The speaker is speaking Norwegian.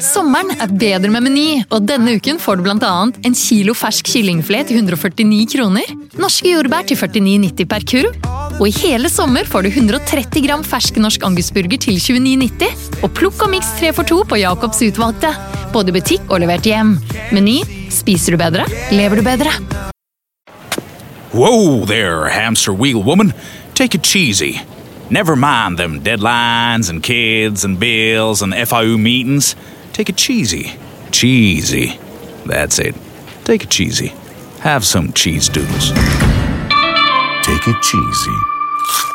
Sommeren bedre med Meny, og denne uken får du blant annet en kilo fersk kyllingfilet til 149 kroner, norske jordbær til 49,90 per kurv, og i hele sommer får du 130 gram fersk norsk angusburger til 29,90, og plukk og miks 3 for 2 på Jacobs utvalgte, både butikk og levert hjem. Meny, spiser du bedre, lever du bedre. Whoa there, hamster wheel woman. Take it cheesy. Never mind them deadlines and kids and bills and FIU meetings. Take it cheesy. Cheesy. That's it. Take it cheesy. Have some cheese doodles. Take it cheesy.